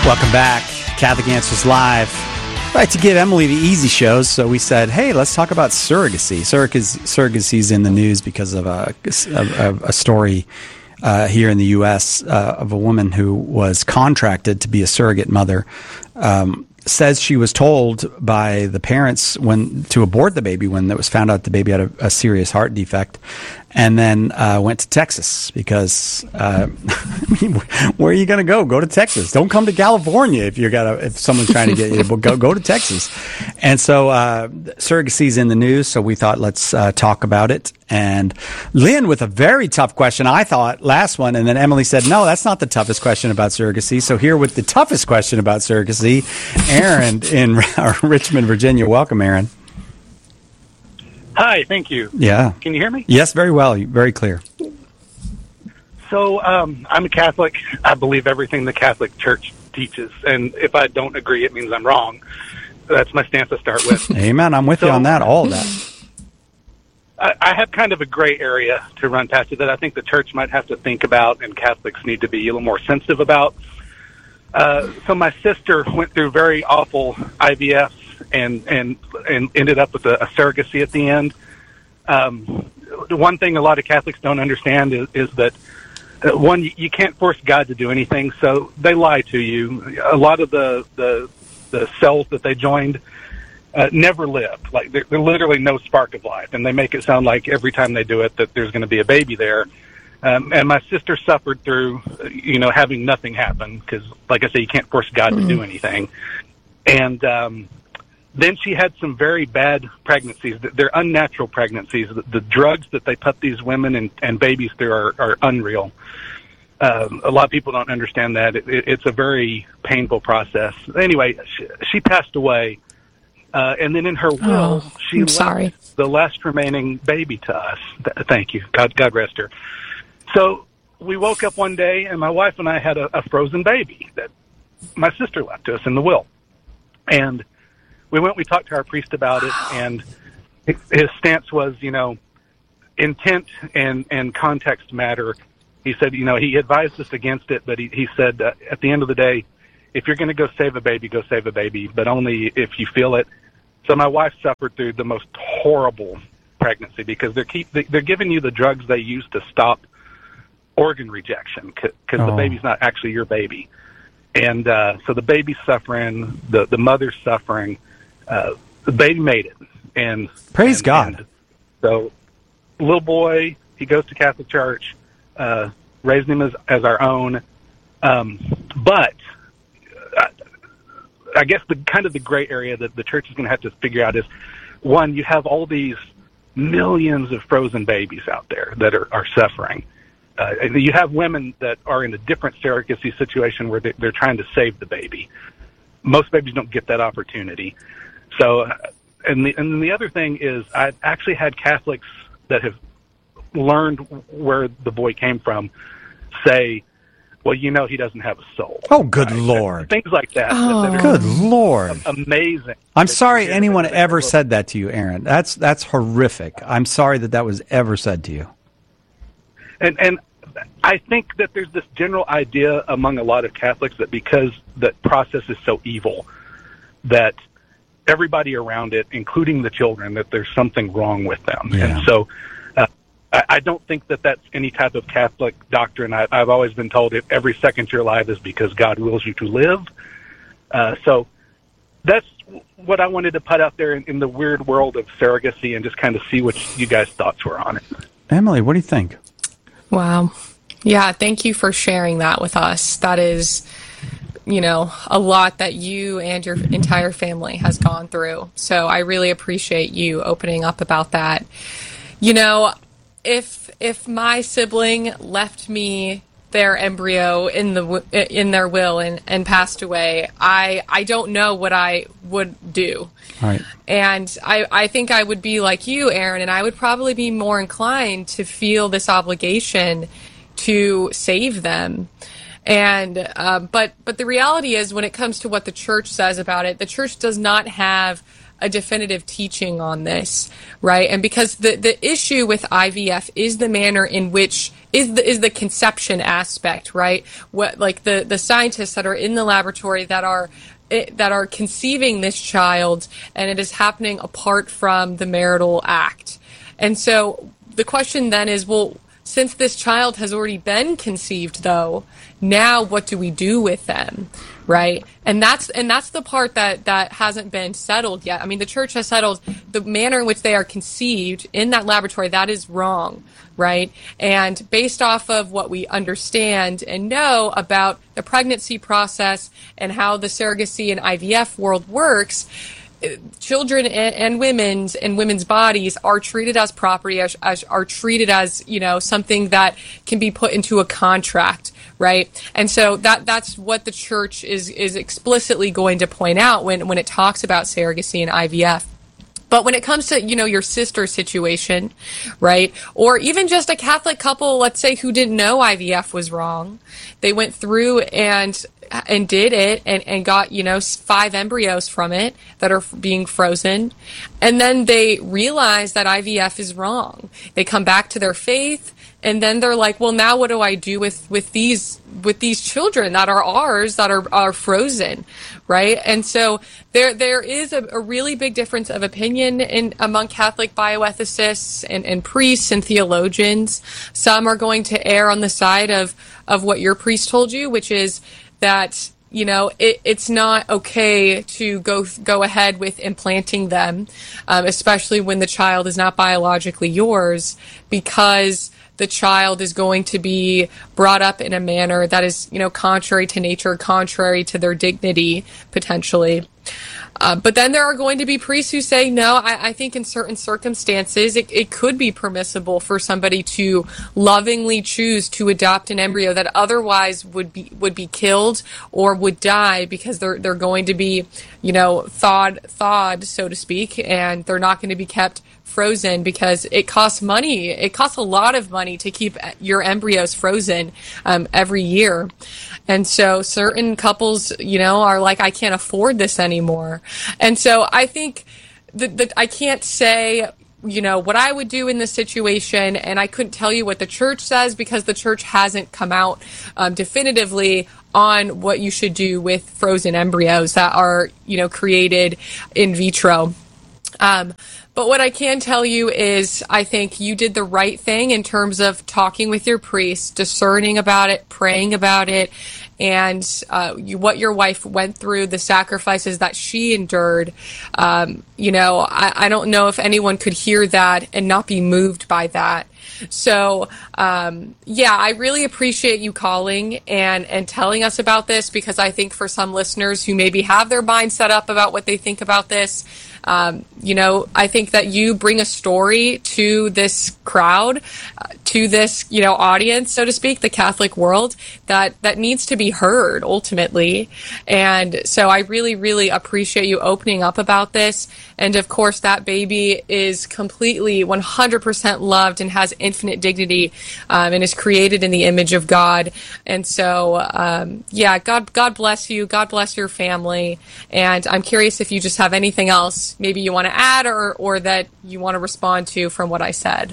Welcome back. Catholic Answers Live. I like to give Emily the easy shows, so we said, hey, let's talk about surrogacy. Surrogacy is in the news because of a story here in the U.S. Of a woman who was contracted to be a surrogate mother. Says she was told by the parents to abort the baby when it was found out the baby had a serious heart defect, and then went to Texas because where are you going to go? Go to Texas. Don't come to California if someone's trying to get you. Go to Texas. And so surrogacy is in the news, so we thought let's talk about it. And Lynn with a very tough question, I thought, last one, and then Emily said, no, that's not the toughest question about surrogacy. So here with the toughest question about surrogacy, Aaron in Richmond, Virginia. Welcome, Aaron. Hi, thank you. Yeah. Can you hear me? Yes, very well. Very clear. So I'm a Catholic. I believe everything the Catholic Church teaches. And if I don't agree, it means I'm wrong. That's my stance to start with. Amen. I'm with you on that, all of that. I have kind of a gray area to run past it that I think the Church might have to think about and Catholics need to be a little more sensitive about. So my sister went through very awful IVF and ended up with a surrogacy at the end. The one thing a lot of Catholics don't understand is that, one, you can't force God to do anything, so they lie to you. A lot of the cells that they joined never lived. Like, there's literally no spark of life, and they make it sound like every time they do it that there's going to be a baby there. And my sister suffered through, having nothing happen because, like I say, you can't force God to do anything. And then she had some very bad pregnancies. They're unnatural pregnancies. The drugs that they put these women and babies through are unreal. A lot of people don't understand that. It's a very painful process. Anyway, she passed away. And then in her will, she left the last remaining baby to us. Thank you. God rest her. So we woke up one day, and my wife and I had a frozen baby that my sister left to us in the will. And we talked to our priest about it, and his stance was, intent and context matter. He said, he advised us against it, but he said, at the end of the day, if you're going to go save a baby, but only if you feel it. So my wife suffered through the most horrible pregnancy because they're giving you the drugs they use to stop organ rejection because the baby's not actually your baby. And so the baby's suffering, the mother's suffering. The baby made it. And praise God. And so little boy, he goes to Catholic Church, raised him as our own. But I guess the gray area that the Church is going to have to figure out is, one, you have all these millions of frozen babies out there that are suffering. You have women that are in a different surrogacy situation where they're trying to save the baby. Most babies don't get that opportunity. So, and the other thing is, I've actually had Catholics that have learned where the boy came from say, well, he doesn't have a soul. Oh, good Lord. Things like that. Oh. Good Lord. Amazing. I'm sorry anyone ever said that to you, Aaron. That's horrific. I'm sorry that was ever said to you. And I think that there's this general idea among a lot of Catholics that because that process is so evil, that everybody around it, including the children, that there's something wrong with them. Yeah. And so I don't think that that's any type of Catholic doctrine. I've always been told that every second you're alive is because God wills you to live. So that's what I wanted to put out there in the weird world of surrogacy and just kind of see what you guys' thoughts were on it. Emily, what do you think? Wow. Yeah, thank you for sharing that with us. That is, a lot that you and your entire family has gone through. So I really appreciate you opening up about that. If my sibling left me their embryo in their will and passed away, I don't know what I would do. Right. And I think I would be like you, Aaron, and I would probably be more inclined to feel this obligation to save them. And but the reality is, when it comes to what the Church says about it, the Church does not have a definitive teaching on this, right? And because the issue with IVF is the manner in which is the conception aspect, right? What, like the scientists that are in the laboratory that are conceiving this child, and it is happening apart from the marital act. And so the question then is, well, since this child has already been conceived, though, now what do we do with them, right? And that's the part that hasn't been settled yet. I mean, the church has settled the manner in which they are conceived in that laboratory. That is wrong, right? And based off of what we understand and know about the pregnancy process and how the surrogacy and IVF world works, children and women's bodies are treated as property, are treated as, something that can be put into a contract, right? And so that's what the church is explicitly going to point out when it talks about surrogacy and IVF. But when it comes to, your sister situation, right, or even just a Catholic couple, let's say, who didn't know IVF was wrong, they went through and did it and got, 5 embryos from it that are being frozen, and then they realize that IVF is wrong. They come back to their faith, and then they're like, well, now what do I do with these children that are ours, that are frozen, right? And so there is a really big difference of opinion among Catholic bioethicists and priests and theologians. Some are going to err on the side of what your priest told you, which is that it's not okay to go ahead with implanting them, especially when the child is not biologically yours, because the child is going to be brought up in a manner that is, contrary to nature, contrary to their dignity, potentially. But then there are going to be priests who say, no, I think in certain circumstances it could be permissible for somebody to lovingly choose to adopt an embryo that otherwise would be killed or would die because they're going to be, thawed, so to speak, and they're not going to be kept frozen because it costs money. It costs a lot of money to keep your embryos frozen every year. And so certain couples, are like, I can't afford this anymore. And so I think that I can't say, what I would do in this situation, and I couldn't tell you what the church says because the church hasn't come out definitively on what you should do with frozen embryos that are, created in vitro. But what I can tell you is I think you did the right thing in terms of talking with your priest, discerning about it, praying about it, and what your wife went through, the sacrifices that she endured. I don't know if anyone could hear that and not be moved by that. So, I really appreciate you calling and telling us about this, because I think for some listeners who maybe have their mind set up about what they think about this, I think that you bring a story to this crowd, to this, audience, so to speak, the Catholic world, that needs to be heard ultimately. And so I really, really appreciate you opening up about this. And of course, that baby is completely 100% loved and has infinite dignity, and is created in the image of God. And so, God bless you. God bless your family. And I'm curious if you just have anything else maybe you want to add or that you want to respond to from what I said.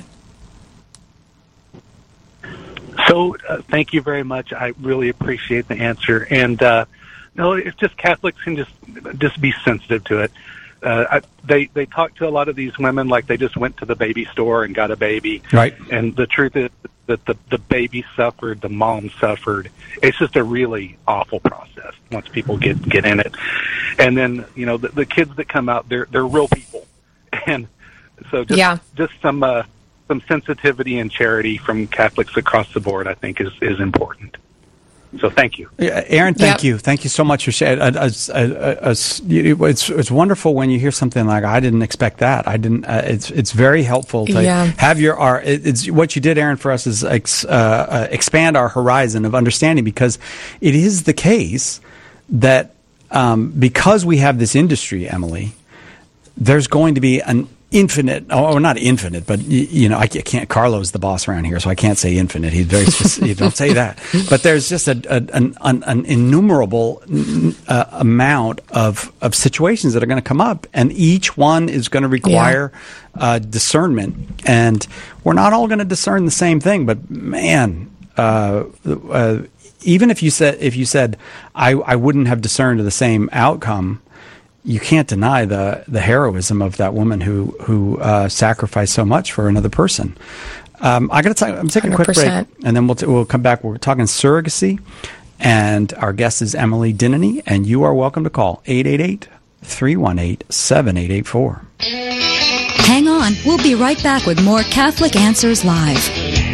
So thank you very much. I really appreciate the answer. And it's just Catholics can just be sensitive to it. They talk to a lot of these women like they just went to the baby store and got a baby. Right. And the truth is that the baby suffered, the mom suffered. It's just a really awful process once people get in it. And then, the kids that come out, they're real people. And so just some sensitivity and charity from Catholics across the board, I think, is important. So thank you. Aaron, thank you. Thank you so much for sharing. It's wonderful when you hear something like, I didn't expect that. I didn't. It's very helpful to have it's what you did, Aaron, for us is expand our horizon of understanding, because it is the case that because we have this industry, Emily, there's going to be an infinite, or not infinite, but I can't. Carlo's the boss around here, so I can't say infinite. He's very specific. Don't say that. But there's just an innumerable amount of situations that are going to come up, and each one is going to require discernment. And we're not all going to discern the same thing. But man, even if you said I wouldn't have discerned the same outcome, you can't deny the heroism of that woman who sacrificed so much for another person. I'm taking a quick 100%. Break, and then we'll come back. We're talking surrogacy, and our guest is Emily Dinany, and you are welcome to call 888-318-7884. Hang on, we'll be right back with more Catholic Answers Live.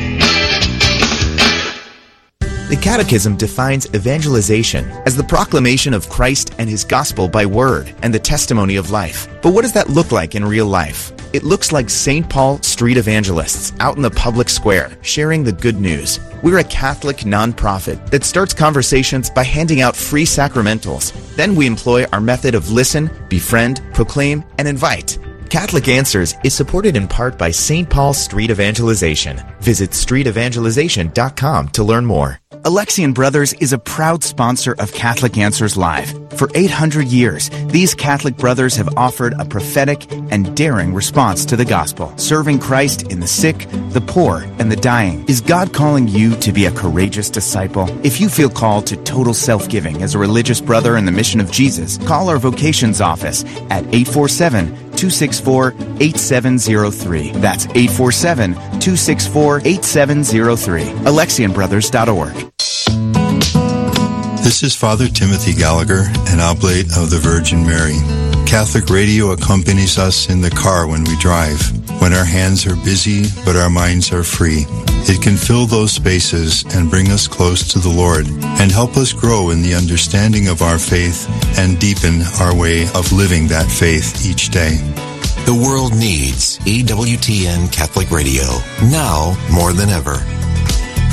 The Catechism defines evangelization as the proclamation of Christ and His gospel by word and the testimony of life. But what does that look like in real life? It looks like St. Paul street evangelists out in the public square sharing the good news. We're a Catholic nonprofit that starts conversations by handing out free sacramentals. Then we employ our method of listen, befriend, proclaim, and invite. Catholic Answers is supported in part by St. Paul Street Evangelization. Visit streetevangelization.com to learn more. Alexian Brothers is a proud sponsor of Catholic Answers Live. For 800 years, these Catholic brothers have offered a prophetic and daring response to the gospel, serving Christ in the sick, the poor, and the dying. Is God calling you to be a courageous disciple? If you feel called to total self-giving as a religious brother in the mission of Jesus, call our vocations office at 847-264-8703. That's 847-264-8703. AlexianBrothers.org. This is Father Timothy Gallagher, an oblate of the Virgin Mary. Catholic radio accompanies us in the car when we drive, when our hands are busy but our minds are free. It can fill those spaces and bring us close to the Lord and help us grow in the understanding of our faith and deepen our way of living that faith each day. The world needs EWTN Catholic Radio, now more than ever.